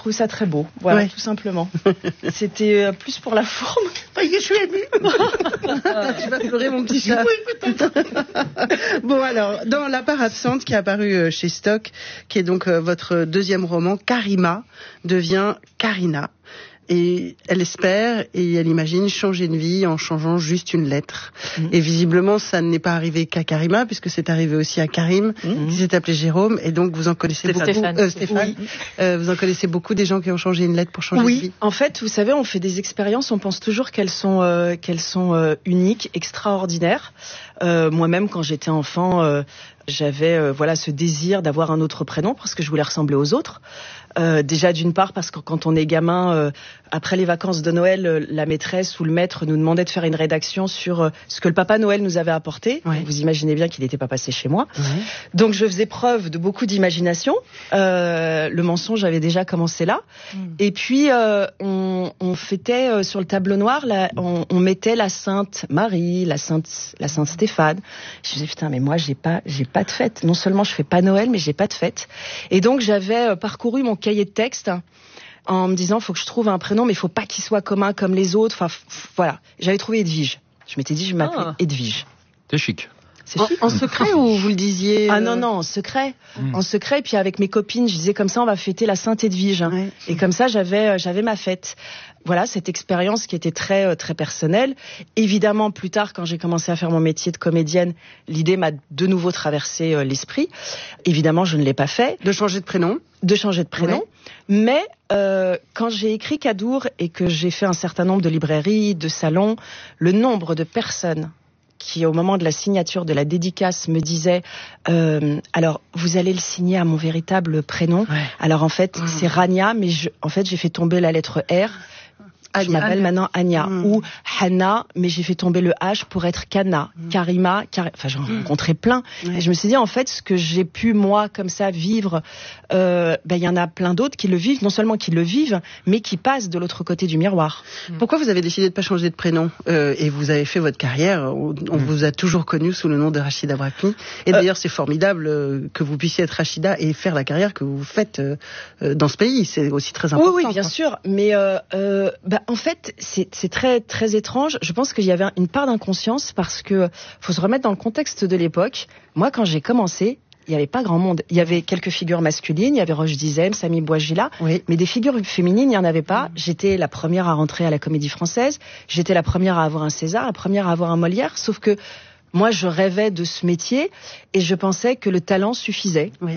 trouvé ça très beau. Voilà, tout simplement. C'était plus pour la forme. Je suis émue. Tu vas pleurer, mon petit chat. Oui, peut-être. Bon, alors, dans La part absente, qui est apparu chez Stock, qui est donc votre deuxième roman, Karima devient Karina. Et elle espère et elle imagine changer de vie en changeant juste une lettre. Et visiblement, ça n'est pas arrivé qu'à Karima, puisque c'est arrivé aussi à Karim, qui s'est appelé Jérôme. Et donc, vous en connaissez beaucoup. Stéphane. Oui. Vous en connaissez beaucoup des gens qui ont changé une lettre pour changer de vie. Oui, en fait, vous savez, on fait des expériences, on pense toujours qu'elles sont uniques, extraordinaires. Moi-même, quand j'étais enfant, j'avais ce désir d'avoir un autre prénom parce que je voulais ressembler aux autres. Déjà d'une part parce que quand on est gamin, après les vacances de Noël, la maîtresse ou le maître nous demandait de faire une rédaction sur ce que le Papa Noël nous avait apporté. Ouais. Vous imaginez bien qu'il n'était pas passé chez moi. Ouais. Donc je faisais preuve de beaucoup d'imagination. Le mensonge avait déjà commencé là. Et puis on fêtait sur le tableau noir, on mettait la Sainte Marie, la Sainte Stéphane. Je me disais putain mais moi j'ai pas de fête. Non seulement je fais pas Noël mais j'ai pas de fête. Et donc j'avais parcouru mon cahier de texte en me disant faut que je trouve un prénom mais il faut pas qu'il soit commun comme les autres. Enfin voilà, j'avais trouvé Edwige. Je m'étais dit je vais m'appeler Edwige. C'est chic. En secret ou vous le disiez Ah non, en secret. En secret, puis avec mes copines, je disais comme ça, on va fêter la Sainte Edwige. Ouais. Et comme ça, j'avais ma fête. Voilà, cette expérience qui était très, très personnelle. Évidemment, plus tard, quand j'ai commencé à faire mon métier de comédienne, l'idée m'a de nouveau traversé l'esprit. Évidemment, je ne l'ai pas fait. De changer de prénom. Ouais. Mais quand j'ai écrit Cadour et que j'ai fait un certain nombre de librairies, de salons, le nombre de personnes qui, au moment de la signature de la dédicace, me disait alors, vous allez le signer à mon véritable prénom. Ouais. Alors, en fait, c'est Rania, mais j'ai fait tomber la lettre R. Je m'appelle maintenant Anya ou Hanna, mais j'ai fait tomber le H pour être Kana, Karima, enfin j'en rencontrais plein. Et je me suis dit en fait ce que j'ai pu moi comme ça vivre, y en a plein d'autres qui le vivent, non seulement qui le vivent, mais qui passent de l'autre côté du miroir. Pourquoi vous avez décidé de pas changer de prénom et vous avez fait votre carrière, on vous a toujours connu sous le nom de Rachida Brakni. Et d'ailleurs c'est formidable que vous puissiez être Rachida et faire la carrière que vous faites dans ce pays. C'est aussi très important. Oui, bien sûr, mais en fait, c'est très très étrange. Je pense qu'il y avait une part d'inconscience parce que faut se remettre dans le contexte de l'époque. Moi, quand j'ai commencé, il n'y avait pas grand monde. Il y avait quelques figures masculines, il y avait Roche Dizem, Samy Bouajila, mais des figures féminines, il n'y en avait pas. J'étais la première à rentrer à la Comédie Française, j'étais la première à avoir un César, la première à avoir un Molière, sauf que moi, je rêvais de ce métier et je pensais que le talent suffisait. Oui.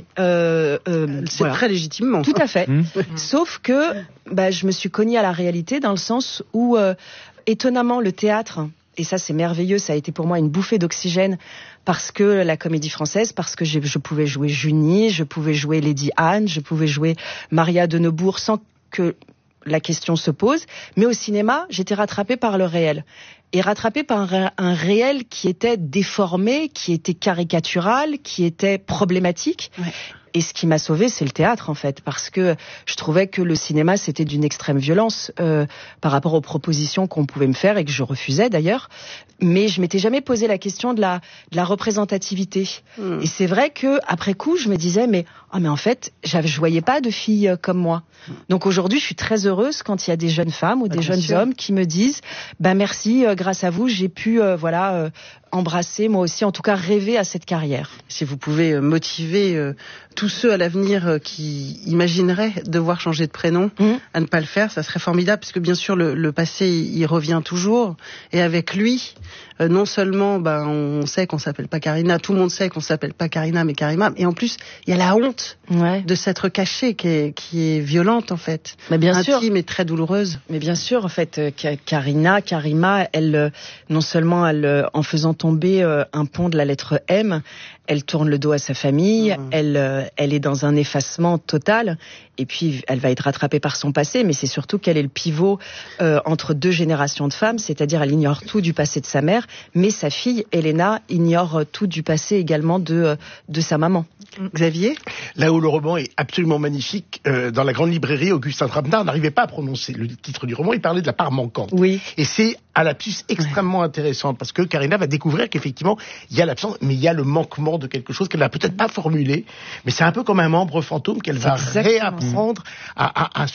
C'est très légitimement. Tout à fait. Sauf que je me suis cognée à la réalité dans le sens où, étonnamment, le théâtre, et ça c'est merveilleux, ça a été pour moi une bouffée d'oxygène parce que la Comédie Française, parce que je pouvais jouer Junie, je pouvais jouer Lady Anne, je pouvais jouer Maria de Neubourg sans que la question se pose. Mais au cinéma, j'étais rattrapée par le réel. Et rattrapé par un réel qui était déformé, qui était caricatural, qui était problématique. Ouais. Et ce qui m'a sauvée, c'est le théâtre, en fait, parce que je trouvais que le cinéma, c'était d'une extrême violence par rapport aux propositions qu'on pouvait me faire et que je refusais, d'ailleurs. Mais je m'étais jamais posé la question de la représentativité. Et c'est vrai que après coup, je me disais, mais en fait, je voyais pas de filles comme moi. Donc aujourd'hui, je suis très heureuse quand il y a des jeunes femmes ou des jeunes hommes qui me disent, merci, grâce à vous, j'ai pu, embrasser, moi aussi, en tout cas rêver à cette carrière. Si vous pouvez motiver tous ceux à l'avenir qui imagineraient devoir changer de prénom à ne pas le faire, ça serait formidable, parce que bien sûr le passé il revient toujours, et avec lui, non seulement on sait qu'on s'appelle pas Karina, tout le monde sait qu'on s'appelle pas Karina mais Karima, et en plus il y a la honte de s'être cachée qui est violente en fait, mais bien intime sûr. Et très douloureuse. Mais bien sûr, en fait, Karima, elle non seulement en faisant tomber un pont de la lettre M, elle tourne le dos à sa famille, elle est dans un effacement total, et puis elle va être rattrapée par son passé, mais c'est surtout qu'elle est le pivot entre deux générations de femmes, c'est-à-dire elle ignore tout du passé de sa mère, mais sa fille, Elena, ignore tout du passé également de sa maman. Xavier ? Là où le roman est absolument magnifique, dans la grande librairie, Augustin Trapenard n'arrivait pas à prononcer le titre du roman, il parlait de la part manquante. Oui. Et c'est un lapsus extrêmement intéressant, parce que Karina va découvrir qu'effectivement, il y a l'absence, mais il y a le manquement de quelque chose qu'elle n'a peut-être pas formulé, mais c'est un peu comme un membre fantôme qu'elle va réapprendre à